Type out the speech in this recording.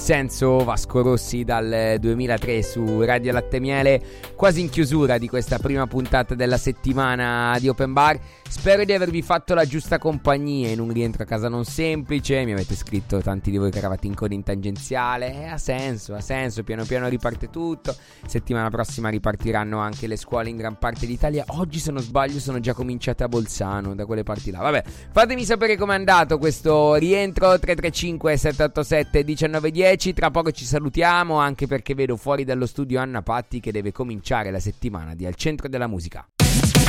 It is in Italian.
Senso, Vasco Rossi dal 2003 su Radio Latte Miele, quasi in chiusura di questa prima puntata della settimana di Open Bar. Spero di avervi fatto la giusta compagnia in un rientro a casa non semplice. Mi avete scritto tanti di voi che eravate in coda in tangenziale. Ha senso, piano piano riparte tutto. Settimana prossima ripartiranno anche le scuole in gran parte d'Italia. Oggi, se non sbaglio, sono già cominciate a Bolzano, da quelle parti là. Vabbè, fatemi sapere com'è andato questo rientro. 335 787 1910. Tra poco ci salutiamo, anche perché vedo fuori dallo studio Anna Patti che deve cominciare la settimana di Al Centro della Musica.